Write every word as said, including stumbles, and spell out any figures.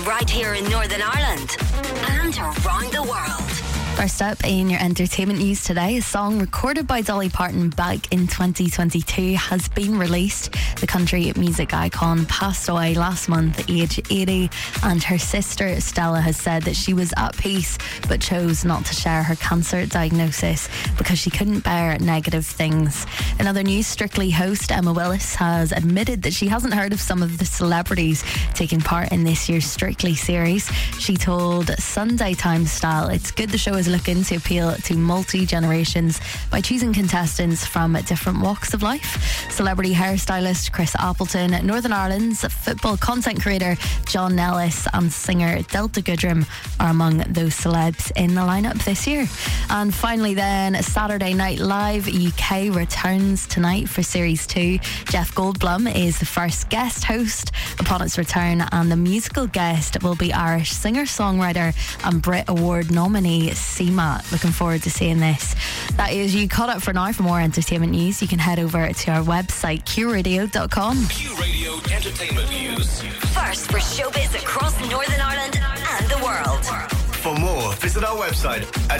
right here in Northern Ireland and around the world. First up in your entertainment news today, a song recorded by Dolly Parton back in twenty twenty-two has been released. The country music icon passed away last month at age eighty, and her sister Stella has said that she was at peace but chose not to share her cancer diagnosis because she couldn't bear negative things. In other news, Strictly host Emma Willis has admitted that she hasn't heard of some of the celebrities taking part in this year's Strictly series. She told Sunday Times Style it's good the show is looking to appeal to multi-generations by choosing contestants from different walks of life. Celebrity hairstylist Chris Appleton, Northern Ireland's football content creator John Nellis and singer Delta Goodrem are among those celebs in the lineup this year. And finally then, Saturday Night Live U K returns tonight for Series two. Jeff Goldblum is the first guest host upon its return, and the musical guest will be Irish singer-songwriter and Brit Award nominee C M A T. Looking forward to seeing this. That is you caught up for now. For more entertainment news, you can head over to our website q radio dot com. Q Radio Entertainment News. First for showbiz across Northern Ireland and the world. For more, visit our website at